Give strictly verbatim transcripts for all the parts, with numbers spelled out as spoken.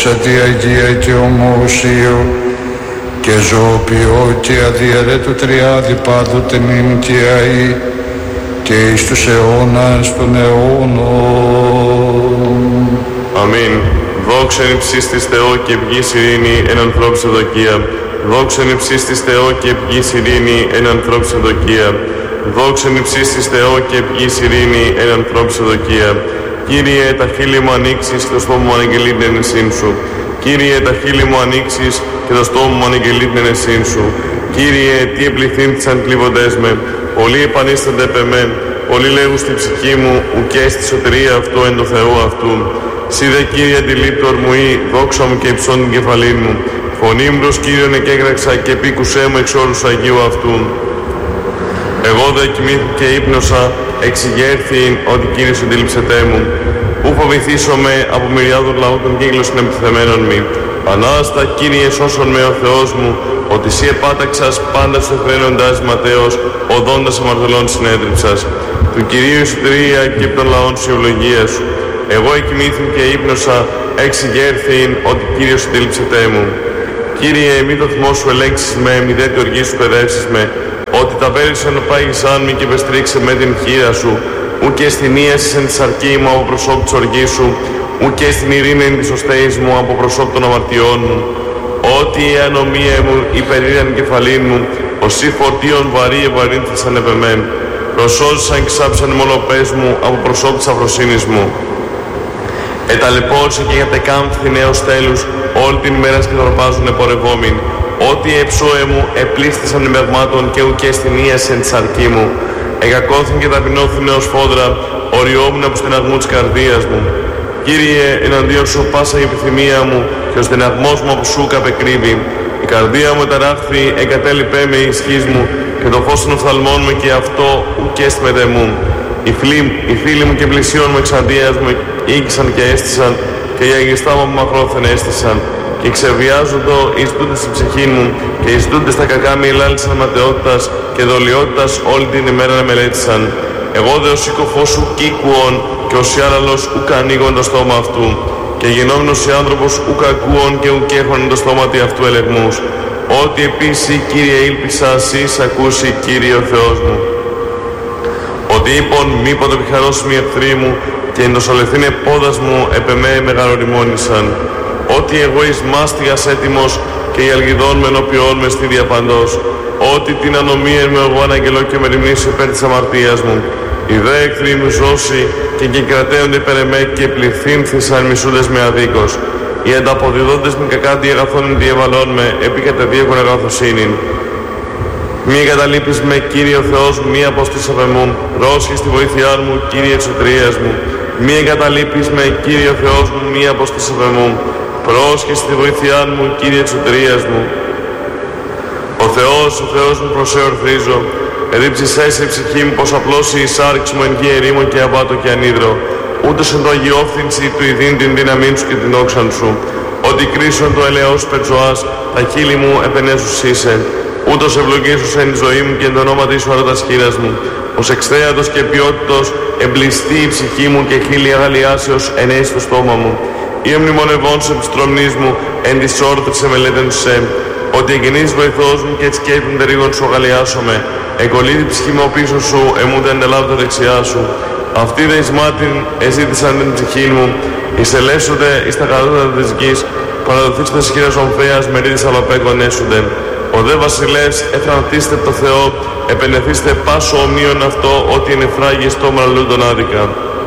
δόξα τη Αγία και ομοουσίου και ζωοποιώ και αδιαιρέτω τριάδι πάντοτε νυν και αεί και εις τους αιώνας των αιώνων. Αμήν. Δόξα εν υψίστης Θεό και ευγής ειρήνη εν ανθρώπους ευδοκία. Δόξα εν υψίστης Θεό και ευγής ειρήνη εν ανθρώπους ευδοκία. Δόξα εν υψίστης Θεό και ευγής ειρήνη εν ανθρώπους ευδοκία. Κύριε, τα χείλη μου ανοίξεις και το στόμα μου αναγγελεί την ενεσύν σου. Κύριε, τα χείλη μου ανοίξεις και το στόμα μου αναγγελεί την ενεσύν σου. Κύριε, τι επληθύνθησαν κλείβοντές με, πολλοί επανίστανται επ' εμέ, πολλοί λέγουν στην ψυχή μου, ουκέ στη σωτηρία αυτό εν το Θεό αυτού. Σύ δε Κύριε αντιλήπτω ορμουή, δόξα μου και υψών την κεφαλήν μου. Φωνή μου προς Κύριον εκέγραξα και επίκουσέ μου εξ όρους του Αγίου αυτού. Εγώ δε κοιμήθη και ύπνωσα, εξηγέρθην ότι Κύριος αντίληψετέ μου. Πού φοβηθήσομαι από μυριάδων λαού των κύκλων συνεπιθεμένων μη. Ανάστα Κύριε σώσον με ο Θεός μου, ότι Σύ επάταξας πάντα στους εφραίνοντας ματέως, οδόντας αμαρτωλών συνέδριψας. Του Κυρίου η σωτηρία και των λαών σου η ευλογία σου. Εγώ εκοιμήθην και ύπνωσα, εξηγέρθην ότι Κύριος αντίληψετέ μου. Κύριε, μη το θυμό σου ελέγξεις με, μη δε τη οργή σου παιδεύσεις με, ότι τα βέρησαν πάγισαν μη και βεστρίξε με την χείρα σου, ου και στην ίαση εν τη αρκή μου από προσώπου της οργής σου, ου και στην ειρήνη εν της οστέης μου από προσώπου των αμαρτιών μου. Ότι η ανομία μου υπερήραν κεφαλήν μου, όσοι φορτίων βαρύ ευαρύνθησαν επ' εμέν, προσώζησαν και σάψαν μονοπές μου από προσώπου της αφροσύνης μου. Εταλαιπώρησε και κατεκάμφθη νέος τέλους, όλη την ημέρα σκεδροπάζουν επορευόμην. Ότι εψώε μου επλήστησαν νημευμάτων και ουκέ στην ίαση εν της αρκή μου. Εγκακώθην και ταπεινώθην έως φόδρα, οριόμουν από στεναγμού της καρδίας μου. Κύριε, εναντίον σου πάσα η επιθυμία μου και ο στεναγμός μου από σου καπεκρύβει. Η καρδία μου εταράχθη, εγκατέλειπέ με η ισχύς μου και το φως των οφθαλμών μου και αυτό ουκέ στη μετεμού. Οι φίλοι, οι φίλοι μου και πλησίον μου εξαντίας μου ήκησαν και έστησαν και οι αγιστά μου από μακρόθεν έστησαν. Και ξεβιάζοντο εις τούτες στην ψυχή μου και εις τούτες τα κακά μη ελάλησαν ματαιότητας και δολιότητας όλη την ημέρα να μελέτησαν. Εγώ δε ο σύκοφός σου κήκουον και ο σιάραλος ουκ ανοίγον το στόμα αυτού και γινόμενος η άνθρωπος ουκ ακούον και ουκ έχον το στόμα αυτού ελεγμούς. Ότι επίσης Κύριε ήλπισα σεις ακούσει Κύριε ο Θεός μου. Ότι είπον μη πρωτοπιχαρώσιμοι εχθροί μου και εν το σολεθήνε πόδας μου επ' εμέ μεγαλοριμόνησαν. Ότι εγώ εις μάστιγας έτοιμος και η αλγιδόν με ενώπιόν με στη διαπαντός. Ότι την ανομία μου εγώ αναγγελώ και με ρημνήσω υπέρ της αμαρτίας μου. Οι δε εχθροί μου ζώσει και κρατέονται υπέρ εμέ και πληθύνθησαν μισούντες με αδίκως. Οι ανταποδιδόντες με κακάντι αγαθών διαβαλών με επί κατεδίωκον αγαθοσύνην. Μη εγκαταλείπεις με Κύριε ο Θεός μου, μη αποστείς απ' εμού. Πρόσχε στη βοήθειά μου, Κύριε της σωτηρίας μου. Μη εγκαταλείπεις με Κύριε ο Θεός μου, μη αποστείς απ' εμού. Πρόσχε στη βοήθειά μου, Κύριε της σωτηρίας μου. Ο Θεός, ο Θεός μου προσεορθρίζω. Ερύψησέ σε ψυχή μου πως απλώσει η σάρξη μου εν γη ερήμων και αβάτο και ανίδρο. Ούτως εν το αγιόφθηνση του ειδήν την δύναμή σου και την δόξαν σου. Ότι κρίσον το ελαιός πετζοάς, τα χείλη μου επενέσους είσαι. Ούτως ευλογήσους εν τη ζωή μου και εν το όνομα της αρωτας χείρας μου. Ως εξθέατος και ποιότητος εμπλιστεί η ψυχή μου και χείλη αγαλιάσεως ενέσει το στόμα μου. Ή εμνημονευών σε επιστρομνής μου εν της όρτρης εμελέτεν σε. Ότι εγκαινείς βοηθός μου και έτσι και των τερίγων σου αγαλιάσομαι. Εγκολίδη ψυχή μου πίσω σου, εμού δεν ελάβω τα δεξιά σου. Αυτοί δε εις μάτιν εζήτησαν την ψυχή μου. Εισελέσονται εις τα κατώτατα της γης. Παραδοθήστε της χείρας ομφέας μερίδης αλοπέκων έσονται. Ο δε βασιλεύς εθανατίστε το Θεό, επενεθήστε πάσο ομοίων αυτό, ότι είναι φράγει στο μαλλούντον άδικα.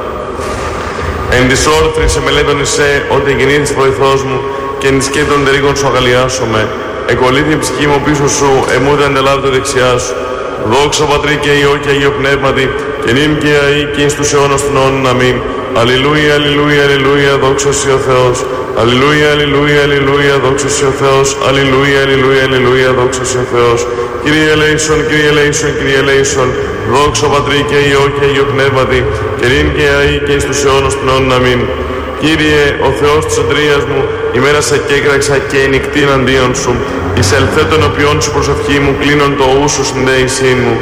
Εν της όρθρης εμελέτων εισέ, ότι εγκαινήθης βοηθός μου, και εν της και των τερίγων σου αγαλιάσομαι. Εκολύθη η ψυχή μου πίσω σου, εμού δεν αντελάβει το δεξιά σου. Δόξα Πατρί και Υιό και Αγίο Πνεύματι, και νυν και αεί και εις τους αιώνας των αιώνων. Αμήν. Αλληλούια, αλληλούια, αλληλούια, δόξα σοι ο Θεός. Αλληλούια, αλληλούια, αλληλούια, δόξα σοι ο Θεός. Αλληλούια, αλληλούια, αλληλούια, δόξα σοι ο Θεός. Κύριε ελέησον, Κύριε ελέησον, Κύριε ελέησον. Δόξα Πατρί και Υιό και Αγίο Πνεύματι, και νυν και αεί και εις τους αιώνας των αιώνων. Αμήν. Κύριε, ο Θεός της σωτηρίας μου, ημέρα σε κέκραξα και νυχτή εναντίον σου. Εισελθέ των οποίων σου προσευχή μου, κλείνον το ούσο συνδέησή μου.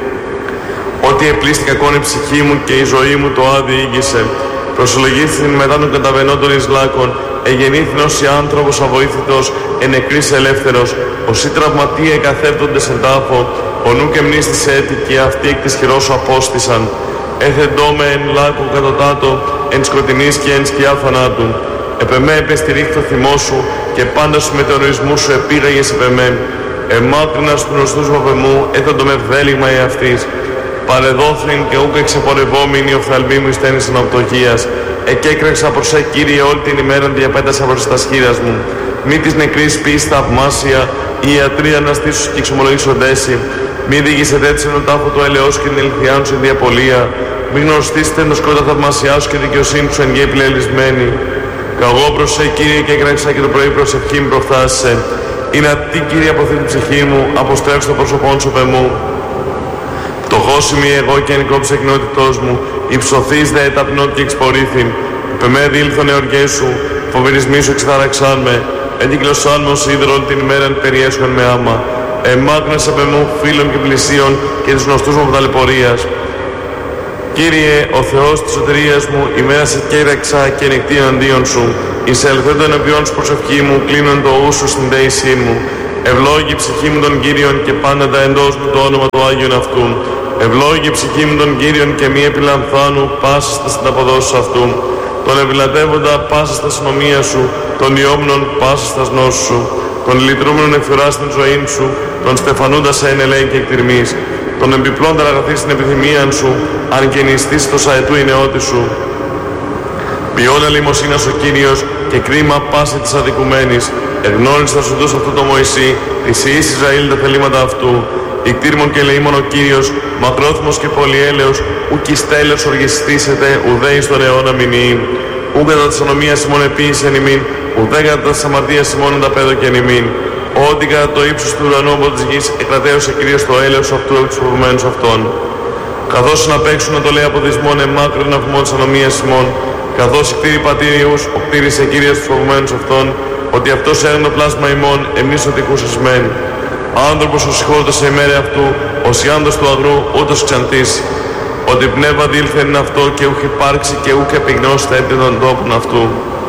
Ότι επλήστη κακόν η ψυχή μου και η ζωή μου το άδει ήγησε. Προσολογήθην μετά των καταβενόντων εις λάκων, εγεννήθην ως η άνθρωπος αβοήθητος, εν νεκρής ελεύθερος, όσοι τραυματίε εκαθεύτοντες εν τάφο, ο νου και μνήστης έτη και αυτοί εκ της χειρός σου απόστησαν. Έθεντό με εν λάκου κατωτάτω, εν σκοτεινής και εν σκιά θανάτου. Επεμέ επεστηρίχθη το θυμό σου και πάντα στους μετεωρισμούς σου επήγαγες επεμέ. Εμάκρυνας του γνωστούς μου απεμού, έθεντο με βδέλιγμα εαυτής. Παρεδόθριν και ούκ εξεπορευόμενη η οφθαλμή μου εις τέννης αναπτωχίας. Εκέκραξα προς σε Κύριε όλη την ημέρα διαπέτασα προς τα σχήρας μου. Μη της νεκρής πεις θαυμάσια, οι ιατροί αναστήσους και εξομολογήσοντέσι. Μη διηγήσετε έτσι τον τάφο του ελαιός και την ηλικιάν σου εν διαπολία. Μη γνωστήσετε τον σκότα θαυμασιά σου και δικαιοσύνη σου εν γη επιλελισμένη. Καγώ προς σε Κύριε και έκραξα και το πρωί προσευχή μου προφθάσισε. Είναι τι Κύριε αποθεί την ψυχή μου, αποστρέψω το πρόσωπόν σου πεμού. Πτωχός είμαι εγώ και εν κόψε κοινότητός μου, υψωθείς δε ταπεινώτη και εξπορήθην. Πεμέ διήλθον εωργές σου, φοβηρισμοί σου εξτάραξάν με, εντυκλωσάν με ως ίδρο όλη την ημέρα περιέσχον με άμα. Εμάγνεσαι με μου φίλων και πλησίων και τους γνωστούς μου ταλαιπωρίας. Κύριε, ο Θεός της σωτηρίας μου, ημέρα σε κέραξα και νυχτή εναντίον σου. Εισελθέντο ενωπιών σου προσευχή μου, κλείνον το ου σου στην δέησή μου. Ευλόγη η ψυχή μου των Κύριων και πάντα τα εντός μου το όνομα του Άγιον αυτού. Ευλόγη η ψυχή μου των Κύριων και μη επιλαμφάνου πάσα στα συνταποδόσεις αυτού. Τον ευλατεύοντα πάσα στα συνομία σου, τον ιόμνων πάσα στα γνώσου σου. Τον λυτρούμενον εκφυρά στην ζωή σου, τον στεφανούντα σε εν ελέη και εκτιρμής. Τον εμπιπλώντα αγαθή στην επιθυμία σου, αν και νηστείς το σαετού η νεότη σου. Ποιόν αλημοσύνας ο Κύριος και κρίμα πάση της αδικουμένης. Εγνώρισε θα σου δώσει αυτό το Μωυσή, της Ιης Ισραήλ τα θελήματα αυτού. Ικτήρμον και ελεήμον ο Κύριος, μακρόθυμος και πολυέλεος, ουκ εις τέλος οργιστήσετε, ουδέ εις τον αιώνα μηνύειν. Ουκ κατά της ανομίας ημών επίησεν ημίν, ουδέ κατά της αμαρτίας ημών ενταπέδοκεν ημίν. Ότι κατά το ύψος του ουρανού από της γης εκρατέωσε Κυρίως το έλεος αυτού εκ τους φοβουμένους αυτών. Καθώς να παίξουν να το λέει από δυσμόν εμάκρυν αυμών της ανομίας ημών, καθώς η κτήρη πατήριους, ο κτήρισε Κύριος τους φοβουμένους αυτών, ότι αυτός έγινε το πλάσμα ημών, εμείς ότι κουσισμέν. Άνθρωπος ο συγχώρητος σε ημέρη αυτού, ως ιάντος του αγρού, ούτως ξαντήσει. Ότι πνεύμα δήλθε είναι αυτό και ούχ υπάρξει και ούχ επιγνώσει τα έτη των τόπων αυτού.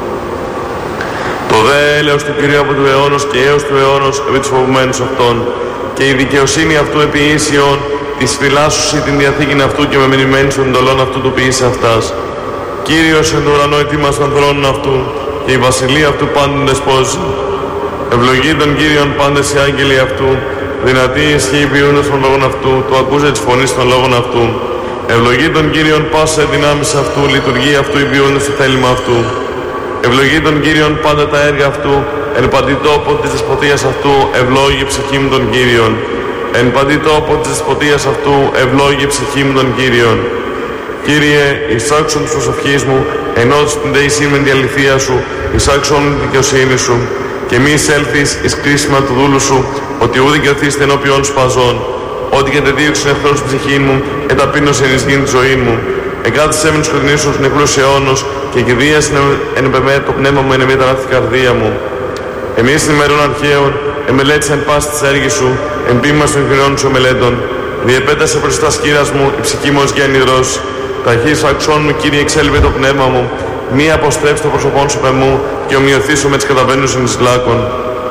Το δε έλεος του Κυρίου από του αιώνος και έως του αιώνος επί τους φοβουμένους αυτών. Και η δικαιοσύνη αυτού επί ίσιον, της φυλάσσουσι την διαθήκην αυτού και με μηνυμένη των εντολών αυτού του ποιήσε αυτάς. Κύριος εν το ουρανό ετοίμας των θρόνων αυτού, και η βασιλεία αυτού πάντων δεσπόζει. Ευλογεί τον Κύριον πάντες οι άγγελοι αυτού, δυνατοί ισχύει ποιούντας των λόγων αυτού, το ακούσε της φωνής των λόγων αυτού. Ευλογεί τον Κύριον πάσα δυνάμεις αυτού, λειτουργεί αυτού οι ποιούντας το θέλημα αυτού. Ευλογεί τον Κύριον πάντα τα έργα αυτού, εν παντή τόπο της δεσποτείας αυτού, ευλόγει η ψυχή μου τον Κύριον. Εν παντή τόπο της δεσποτείας αυτού, ευλόγει η ψυχή μου τον Κύριον. Κύριε, εισάξον της προσευχής μου, ενώ την δεησή με την αληθεία σου, εισάξον την δικαιοσύνη σου, και μη εισέλθεις εις κρίσιμα του δούλου σου, ότι ού δικαιωθείς ενώπιον σπαζών. Ότι και τεδίωξεν εχθρός στην ψυχή μου, εταπείνωσε εις γήν τη ζωή μου. Εγκάθισέ με τους σκοτεινούς σου νεκρούς αιώνος, και κηδείας εν επεμέ το πνεύμα μου εν εμεί ταράχθη καρδία μου. Εμείς την ημερών αρχαίων, εμελέτησαν πάση της έργης σου, εν ποίμας των χειρών σου εμελέτων. Διεπέτασε προς τα σκύρας μου, η ψυχή μου ως γέννηρος. Ταχύς αξών μου, Κύριε, εξέλιβε το πνεύμα μου. Μη αποστρέψει το πρόσωπόν σου πεμού και ομοιωθήσω με τις καταβαίνουσιν εις λάκων.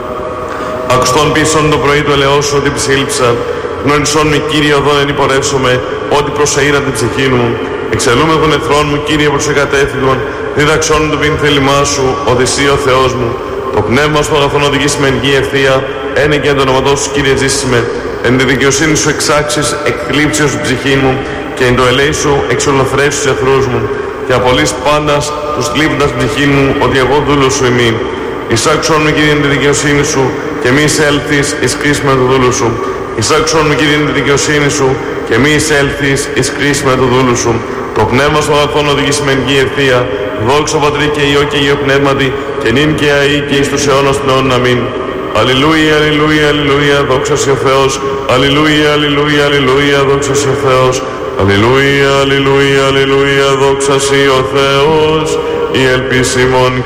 Ακουστών πίσων το πρωί του ελαιός σου ότι ψήλψα. Γνωρισόν με, Κύριε, οδόν εν υπορεύσομαι, ότι προσεήρα την ψυχή μου. Εξελούμε των εχθρών μου, Κύριε, προς εκατέθυγον. Δίδαξόν το πίν θέλημά σου, οδυσσεί ο Θεός μου. Το πνεύμα σου αγαθόν οδηγήσει με εν γη ευθεία. Ένε και εν το όνομα σου, Κύριε, ζήσιμε. Εν τη δικαιοσύνη σου εξάξεις, εκκλήψεως την ψυχή μου, και εν το ελέη σου εξολοθρεύσεις τους εχθρούς μου. Και απολύς πάντας τους θλίβοντας την ψυχή μου, ότι εγώ δούλος σου ημί. Εισάξον με, Κύριε, τη δικαιοσύνη σου, και μη εισέλθεις εις κρίσιμα του δούλου σου. Εισάξον με, Κύριε, τη δικαιοσύνη σου, και μη εισέλθεις εις κρίσιμα του δούλου σου. Το πνεύμα σου αγαθόν οδηγήσει με εν γη ευθεία. Δόξα Πατρί και Υιό και Υιό Πνεύματι, και νυν και αεί και εις τους αιώνας των αιώνων. Αμήν. Αλληλούια, αλληλούια, αλληλούια, δόξα σοι ο Θεός. Αλληλούια, αλληλούια, αλληλούια, δόξα σοι ο Θεός. Αλληλούια, αλληλούια, αλληλούια, δόξα σοι ο Θεός. Η ελπίση ημών